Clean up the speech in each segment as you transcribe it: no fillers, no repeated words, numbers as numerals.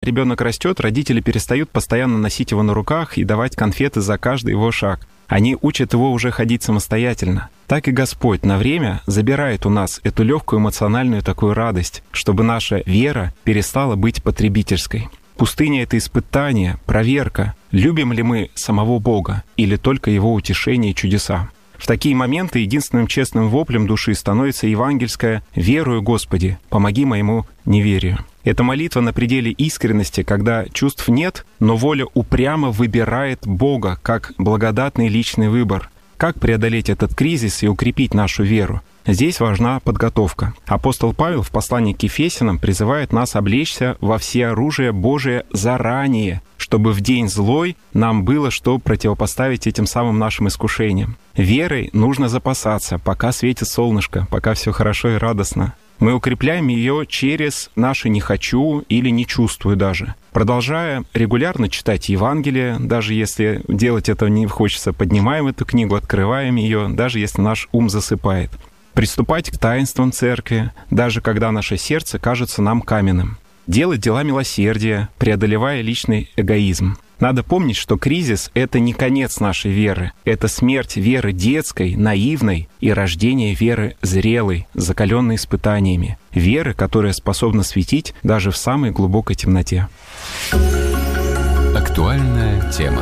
ребенок растет, родители перестают постоянно носить его на руках и давать конфеты за каждый его шаг. Они учат его уже ходить самостоятельно. Так и Господь на время забирает у нас эту легкую эмоциональную такую радость, чтобы наша вера перестала быть потребительской. Пустыня — это испытание, проверка, любим ли мы самого Бога или только Его утешение и чудеса. В такие моменты единственным честным воплем души становится евангельское «Верую, Господи, помоги моему неверию». Это молитва на пределе искренности, когда чувств нет, но воля упрямо выбирает Бога как благодатный личный выбор. Как преодолеть этот кризис и укрепить нашу веру? Здесь важна подготовка. Апостол Павел в послании к Ефесянам призывает нас облечься во всеоружие Божие заранее, чтобы в день злой нам было что противопоставить этим самым нашим искушениям. Верой нужно запасаться, пока светит солнышко, пока все хорошо и радостно. Мы укрепляем ее через наше «не хочу» или «не чувствую» даже. Продолжая регулярно читать Евангелие, даже если делать этого не хочется, поднимаем эту книгу, открываем ее, даже если наш ум засыпает. Приступать к таинствам церкви, даже когда наше сердце кажется нам каменным. Делать дела милосердия, преодолевая личный эгоизм. Надо помнить, что кризис — это не конец нашей веры. Это смерть веры детской, наивной и рождение веры зрелой, закаленной испытаниями. Веры, которая способна светить даже в самой глубокой темноте. Актуальная тема.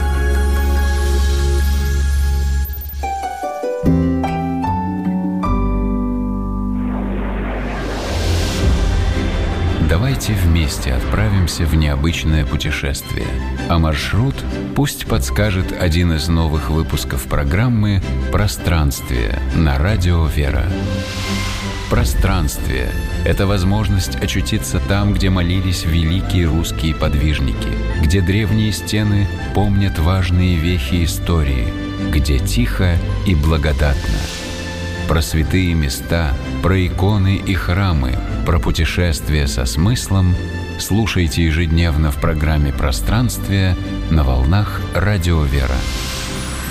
Давайте вместе отправимся в необычное путешествие. А маршрут пусть подскажет один из новых выпусков программы «Пространствие» на радио «Вера». Пространствие — это возможность очутиться там, где молились великие русские подвижники, где древние стены помнят важные вехи истории, где тихо и благодатно. Про святые места, про иконы и храмы, про путешествия со смыслом слушайте ежедневно в программе «Пространствие» на волнах радио «Вера».